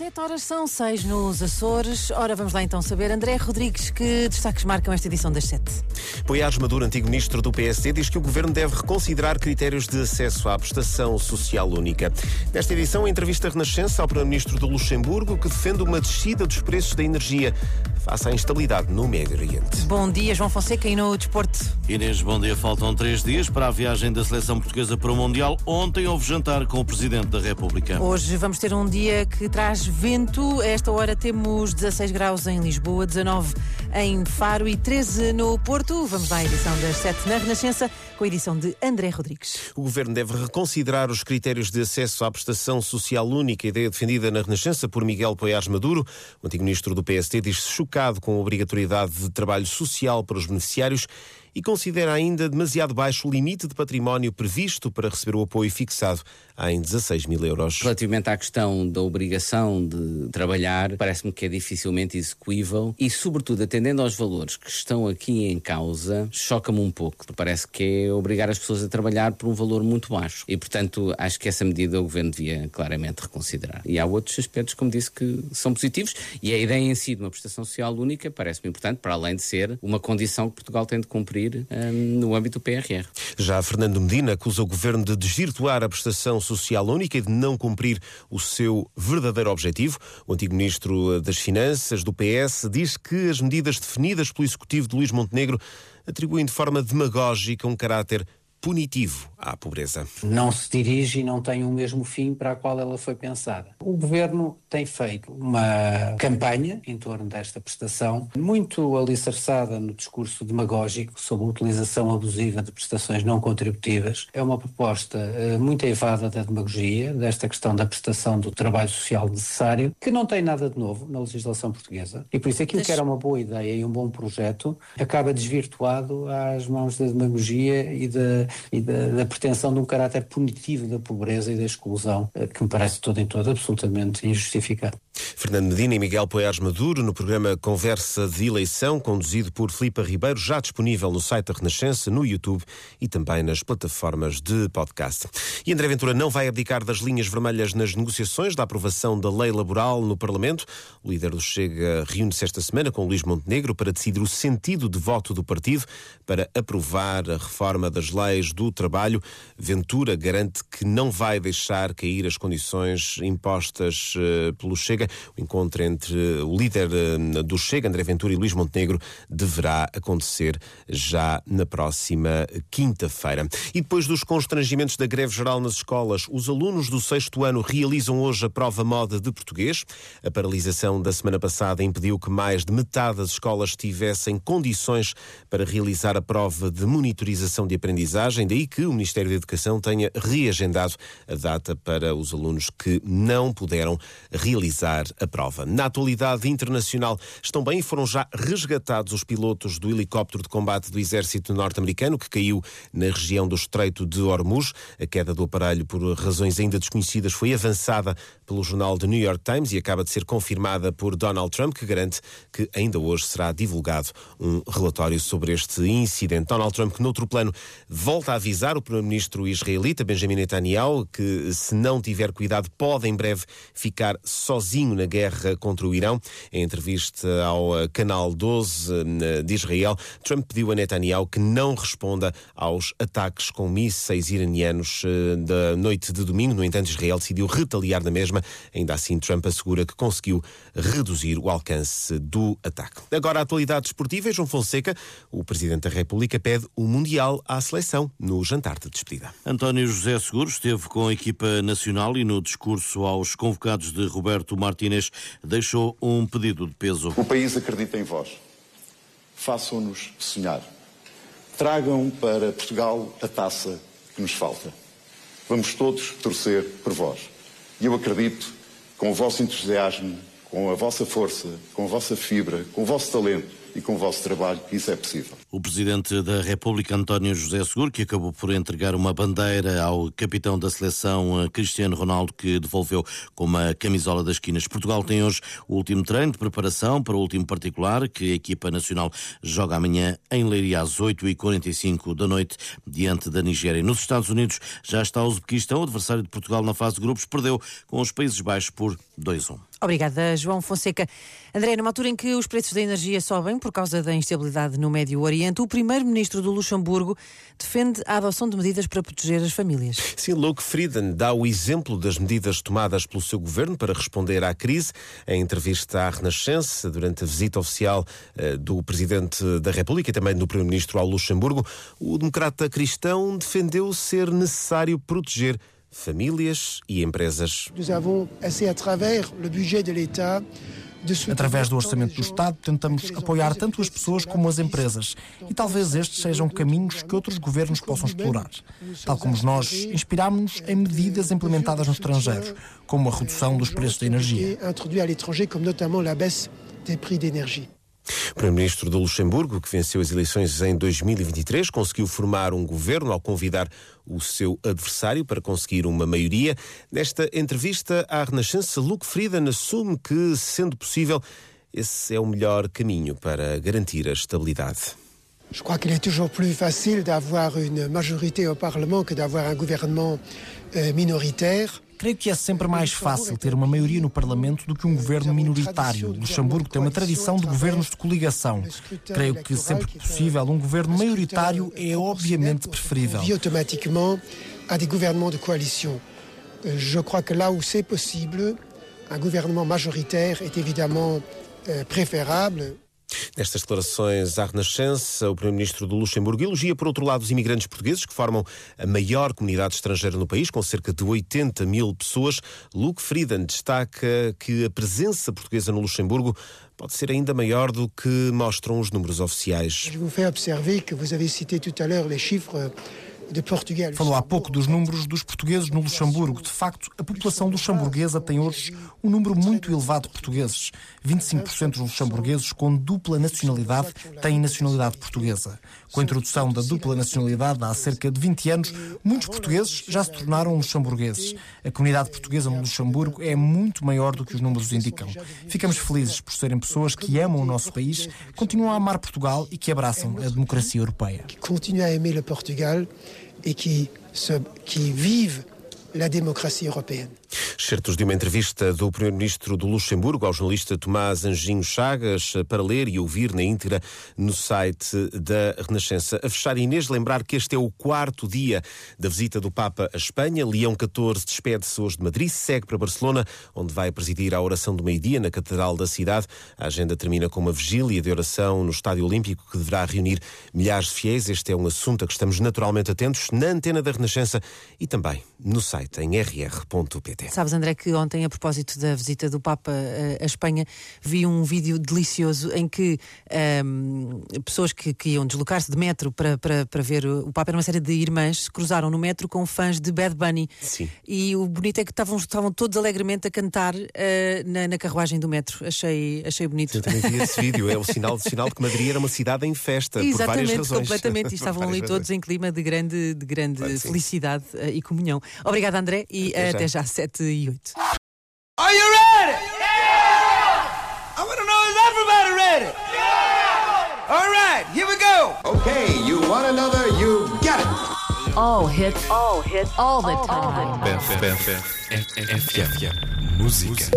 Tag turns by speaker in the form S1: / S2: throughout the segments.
S1: 7 horas são 6 nos Açores. Ora, vamos lá então saber. André Rodrigues, que destaques marcam esta edição das 7?
S2: Poiares Maduro, antigo ministro do PSD, diz que o governo deve reconsiderar critérios de acesso à prestação social única. Nesta edição, a entrevista Renascença ao primeiro-ministro do Luxemburgo, que defende uma descida dos preços da energia face à instabilidade no Médio Oriente.
S1: Bom dia, João Fonseca, e no desporto?
S3: Inês, bom dia. Faltam 3 dias para a viagem da seleção portuguesa para o Mundial. Ontem houve jantar com o Presidente da República.
S1: Hoje vamos ter um dia que traz vento. A esta hora temos 16 graus em Lisboa, 19 em Faro e 13 no Porto. Vamos lá à edição das 7 na Renascença, com a edição de André Rodrigues.
S2: O governo deve reconsiderar os critérios de acesso à prestação social única, ideia defendida na Renascença por Miguel Poiares Maduro. O antigo ministro do PSD diz-se chocado com a obrigatoriedade de trabalho social para os beneficiários e considera ainda demasiado baixo o limite de património previsto para receber o apoio fixado em 16 mil euros.
S4: Relativamente à questão da obrigação de trabalhar, parece-me que é dificilmente execuível e, sobretudo, atendendo aos valores que estão aqui em causa, choca-me um pouco. Parece que é obrigar as pessoas a trabalhar por um valor muito baixo e, portanto, acho que essa medida o Governo devia claramente reconsiderar. E há outros aspectos, como disse, que são positivos, e a ideia em si de uma prestação social única parece-me importante, para além de ser uma condição que Portugal tem de cumprir no âmbito do PRR.
S2: Já Fernando Medina acusa o governo de desvirtuar a prestação social única e de não cumprir o seu verdadeiro objetivo. O antigo ministro das Finanças do PS diz que as medidas definidas pelo executivo de Luís Montenegro atribuem de forma demagógica um caráter punitivo à pobreza.
S5: Não se dirige e não tem o mesmo fim para a qual ela foi pensada. O Governo tem feito uma campanha em torno desta prestação, muito alicerçada no discurso demagógico sobre a utilização abusiva de prestações não contributivas. É uma proposta muito eivada da demagogia, desta questão da prestação do trabalho social necessário, que não tem nada de novo na legislação portuguesa. E por isso aquilo que era uma boa ideia e um bom projeto acaba desvirtuado às mãos da demagogia e da pretensão de um caráter punitivo da pobreza e da exclusão, que me parece todo em todo absolutamente injustificado.
S2: Fernando Medina e Miguel Poiares Maduro no programa Conversa de Eleição, conduzido por Filipe Ribeiro, já disponível no site da Renascença, no YouTube e também nas plataformas de podcast. E André Ventura não vai abdicar das linhas vermelhas nas negociações da aprovação da lei laboral no Parlamento. O líder do Chega reúne-se esta semana com Luís Montenegro para decidir o sentido de voto do partido para aprovar a reforma das leis do trabalho. Ventura garante que não vai deixar cair as condições impostas pelo Chega. O encontro entre o líder do Chega, André Ventura, e Luís Montenegro deverá acontecer já na próxima quinta-feira. E depois dos constrangimentos da greve geral nas escolas, os alunos do 6º ano realizam hoje a prova moda de português. A paralisação da semana passada impediu que mais de metade das escolas tivessem condições para realizar a prova de monitorização de aprendizagem, daí que o Ministério da Educação tenha reagendado a data para os alunos que não puderam realizar a prova. Na atualidade internacional, estão bem e foram já resgatados os pilotos do helicóptero de combate do exército norte-americano que caiu na região do Estreito de Hormuz. A queda do aparelho, por razões ainda desconhecidas, foi avançada pelo jornal The New York Times e acaba de ser confirmada por Donald Trump, que garante que ainda hoje será divulgado um relatório sobre este incidente. Donald Trump, que noutro plano volta a avisar o primeiro-ministro israelita Benjamin Netanyahu que, se não tiver cuidado, pode em breve ficar sozinho na guerra contra o Irão. Em entrevista ao Canal 12 de Israel, Trump pediu a Netanyahu que não responda aos ataques com mísseis iranianos da noite de domingo. No entanto, Israel decidiu retaliar na mesma. Ainda assim, Trump assegura que conseguiu reduzir o alcance do ataque. Agora, a atualidade desportiva. João Fonseca, o Presidente da República, pede o Mundial à seleção no jantar de despedida.
S3: António José Seguro esteve com a equipa nacional e no discurso aos convocados de Roberto Martínez deixou um pedido de peso.
S6: O país acredita em vós. Façam-nos sonhar. Tragam para Portugal a taça que nos falta. Vamos todos torcer por vós. E eu acredito, com o vosso entusiasmo, com a vossa força, com a vossa fibra, com o vosso talento e com o vosso trabalho, isso é possível.
S3: O Presidente da República, António José Seguro, que acabou por entregar uma bandeira ao capitão da seleção, Cristiano Ronaldo, que devolveu com uma camisola das esquinas. Portugal tem hoje o último treino de preparação para o último particular, que a equipa nacional joga amanhã em Leiria às 8h45 da noite, diante da Nigéria. Nos Estados Unidos já está o Uzbequistão, adversário de Portugal na fase de grupos, perdeu com os Países Baixos por 2-1.
S1: Obrigada, João Fonseca. André, numa altura em que os preços da energia sobem por causa da instabilidade no Médio Oriente, o primeiro-ministro do Luxemburgo defende a adoção de medidas para proteger as famílias.
S2: Sim, Luc Frieden dá o exemplo das medidas tomadas pelo seu governo para responder à crise. Em entrevista à Renascença, durante a visita oficial do Presidente da República e também do Primeiro-Ministro ao Luxemburgo, o democrata cristão defendeu ser necessário proteger famílias e empresas.
S7: Através do Orçamento do Estado, tentamos apoiar tanto as pessoas como as empresas. E talvez estes sejam caminhos que outros governos possam explorar. Tal como nós, inspirámos-nos em medidas implementadas no estrangeiro, como a redução dos preços da energia.
S2: O Primeiro-Ministro do Luxemburgo, que venceu as eleições em 2023, conseguiu formar um governo ao convidar o seu adversário para conseguir uma maioria. Nesta entrevista à Renascença, Luc Frieden assume que, sendo possível, esse é o melhor caminho para garantir a estabilidade.
S8: Je crois qu'il est toujours plus facile d'avoir une majorité au Parlement que d'avoir un gouvernement minoritaire.
S7: Creio que é sempre mais fácil ter uma maioria no Parlamento do que um governo minoritário. O Luxemburgo tem uma tradição de governos de coligação. Creio que, sempre que possível, um governo maioritário é obviamente preferível.
S8: Automatiquement à des gouvernements de coalition. Je crois que là où c'est possible, un gouvernement majoritaire est évidemment préférable.
S2: Nestas declarações à Renascença, o Primeiro-Ministro do Luxemburgo elogia, por outro lado, os imigrantes portugueses, que formam a maior comunidade estrangeira no país, com cerca de 80 mil pessoas. Luc Frieden destaca que a presença portuguesa no Luxemburgo pode ser ainda maior do que mostram os números oficiais.
S8: Je vous fais observer que vous avez cité tout à l'heure les chiffres.
S7: Falou há pouco dos números dos portugueses no Luxemburgo. De facto, a população luxemburguesa tem hoje um número muito elevado de portugueses. 25% dos luxemburgueses com dupla nacionalidade têm nacionalidade portuguesa. Com a introdução da dupla nacionalidade há cerca de 20 anos, muitos portugueses já se tornaram luxemburgueses. A comunidade portuguesa no Luxemburgo é muito maior do que os números indicam. Ficamos felizes por serem pessoas que amam o nosso país, continuam a amar Portugal e que abraçam a democracia europeia.
S8: Que continuam a amar Portugal e que vivem a democracia europeia.
S2: Certos de uma entrevista do Primeiro-Ministro do Luxemburgo ao jornalista Tomás Anjinho Chagas, para ler e ouvir na íntegra no site da Renascença. A fechar, Inês, lembrar que este é o 4º dia da visita do Papa à Espanha. Leão XIV despede-se hoje de Madrid, segue para Barcelona, onde vai presidir a oração do meio-dia na Catedral da cidade. A agenda termina com uma vigília de oração no Estádio Olímpico, que deverá reunir milhares de fiéis. Este é um assunto a que estamos naturalmente atentos na antena da Renascença e também no site em rr.pt.
S1: Sabes, André, que ontem, a propósito da visita do Papa à Espanha, vi um vídeo delicioso em que pessoas que iam deslocar-se de metro para ver o Papa, era uma série de irmãs, se cruzaram no metro com fãs de Bad Bunny.
S2: Sim.
S1: E o bonito é que estavam todos alegremente a cantar na carruagem do metro. Achei bonito.
S2: Eu também vi esse vídeo. É o sinal de que Madrid era uma cidade em festa.
S1: Exatamente,
S2: por várias razões.
S1: Completamente. E estavam ali todos em clima de grande claro, felicidade e comunhão. Obrigada, André, e até já 7h08.
S9: Are you ready? Yeah! I want to know, is everybody ready? Yeah! All right, here we go.
S10: Okay, you want another, you get it.
S11: All hits, all the time.
S12: Música.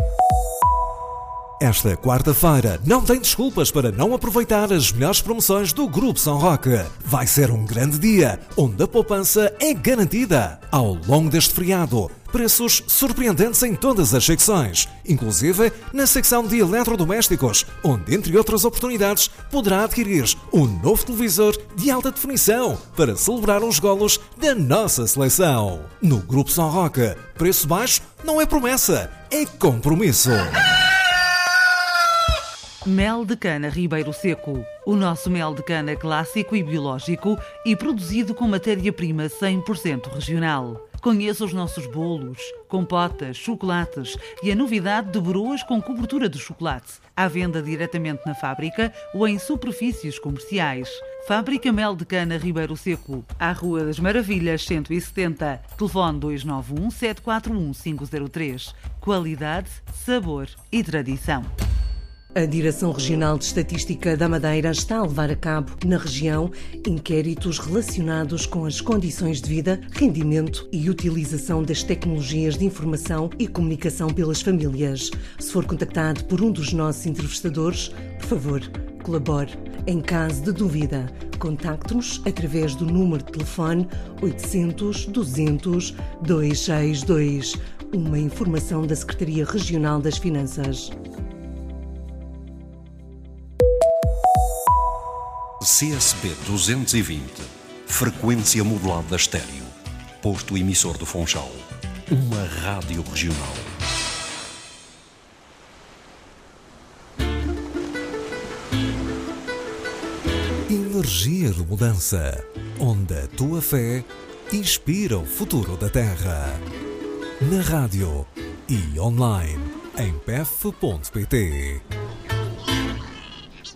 S12: Esta quarta-feira não tem desculpas para não aproveitar as melhores promoções do Grupo São Roque. Vai ser um grande dia, onde a poupança é garantida. Ao longo deste feriado, preços surpreendentes em todas as secções, inclusive na secção de eletrodomésticos, onde, entre outras oportunidades, poderá adquirir um novo televisor de alta definição para celebrar os golos da nossa seleção. No Grupo São Roque, preço baixo não é promessa, é compromisso.
S13: Mel de cana Ribeiro Seco. O nosso mel de cana clássico e biológico e produzido com matéria-prima 100% regional. Conheça os nossos bolos, compotas, chocolates e a novidade de broas com cobertura de chocolate. À venda diretamente na fábrica ou em superfícies comerciais. Fábrica Mel de Cana Ribeiro Seco, à Rua das Maravilhas 170. Telefone 291 741 503. Qualidade, sabor e tradição.
S14: A Direção Regional de Estatística da Madeira está a levar a cabo, na região, inquéritos relacionados com as condições de vida, rendimento e utilização das tecnologias de informação e comunicação pelas famílias. Se for contactado por um dos nossos entrevistadores, por favor, colabore. Em caso de dúvida, contacte-nos através do número de telefone 800 200 262. Uma informação da Secretaria Regional das Finanças.
S15: CSB 220, frequência modulada estéreo, posto emissor do Funchal, uma rádio regional.
S12: Energia de mudança, onde a tua fé inspira o futuro da Terra. Na rádio e online em pef.pt.